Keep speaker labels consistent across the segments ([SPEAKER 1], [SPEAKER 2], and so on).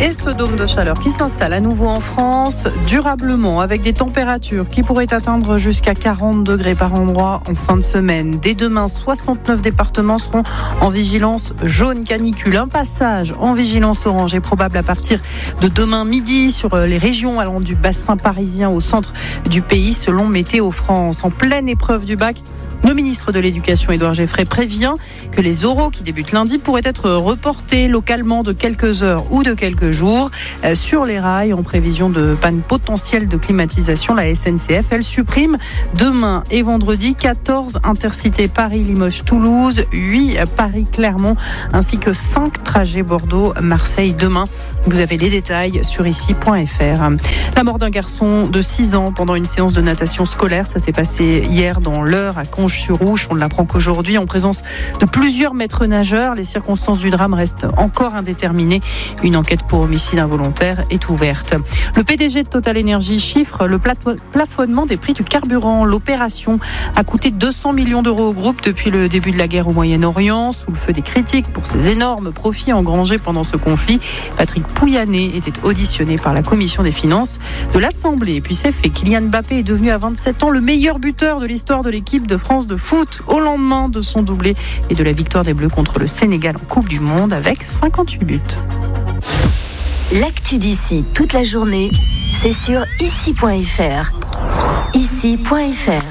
[SPEAKER 1] Et ce dôme de chaleur qui s'installe à nouveau en France durablement avec des températures qui pourraient atteindre jusqu'à 40 degrés par endroit en fin de semaine. Dès demain, 69 départements seront en vigilance jaune canicule. Un passage en vigilance orange est probable à partir de demain midi sur les régions allant du bassin parisien au centre du pays selon Météo France. En pleine épreuve du bac, le ministre de l'Éducation, Édouard Geffray, prévient que les oraux qui débutent lundi pourraient être reportés localement de quelques heures ou de quelques jours sur les rails en prévision de panne potentielle de climatisation. La SNCF, elle supprime demain et vendredi 14 intercités Paris-Limoges-Toulouse, 8 Paris-Clermont ainsi que 5 trajets Bordeaux-Marseille demain. Vous avez les détails sur ici.fr. La mort d'un garçon de 6 ans pendant une séance de natation scolaire, ça s'est passé hier dans l'Eure à Conches-sur-Ouche. On ne l'apprend qu'aujourd'hui en présence de plusieurs maîtres nageurs. Les circonstances du drame restent encore indéterminées. Une enquête pour homicide involontaire est ouverte. Le PDG de Total Energy chiffre le plafonnement des prix du carburant. L'opération a coûté 200 millions d'euros au groupe depuis le début de la guerre au Moyen-Orient. Sous le feu des critiques pour ses énormes profits engrangés pendant ce conflit, Patrick Pouyanné était auditionné par la commission des finances de l'Assemblée. Et puis c'est fait, Kylian Mbappé est devenu à 27 ans le meilleur buteur de l'histoire de l'équipe de France de foot au lendemain de son doublé et de la victoire des Bleus contre le Sénégal en Coupe du Monde avec 58 buts.
[SPEAKER 2] L'actu d'ici toute la journée, c'est sur ici.fr. Ici.fr.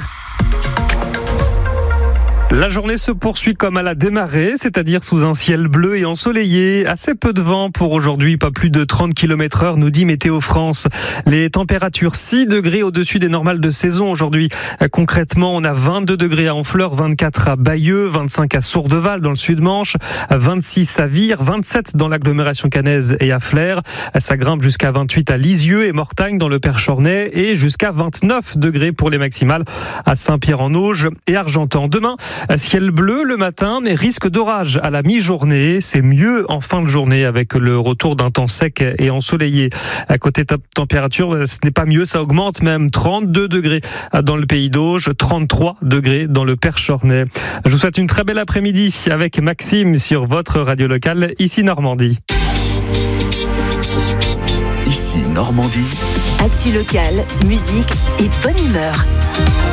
[SPEAKER 3] La journée se poursuit comme elle a démarré, c'est-à-dire sous un ciel bleu et ensoleillé. Assez peu de vent pour aujourd'hui, pas plus de 30 km/h, nous dit Météo France. Les températures 6 degrés au-dessus des normales de saison aujourd'hui. Concrètement, on a 22 degrés à Honfleur, 24 à Bayeux, 25 à Sourdeval dans le Sud-Manche, 26 à Vire, 27 dans l'agglomération caennaise et à Flers. Ça grimpe jusqu'à 28 à Lisieux et Mortagne dans le Perche-Ornais et jusqu'à 29 degrés pour les maximales à Saint-Pierre-en-Auge et Argentan. Demain, ciel bleu le matin, mais risque d'orage à la mi-journée. C'est mieux en fin de journée avec le retour d'un temps sec et ensoleillé. À côté température, ce n'est pas mieux, ça augmente même. 32 degrés dans le Pays d'Auge, 33 degrés dans le Perche-Ornais. Je vous souhaite une très belle après-midi avec Maxime sur votre radio locale, ici Normandie.
[SPEAKER 4] Ici Normandie.
[SPEAKER 2] Actu locale, musique et bonne humeur.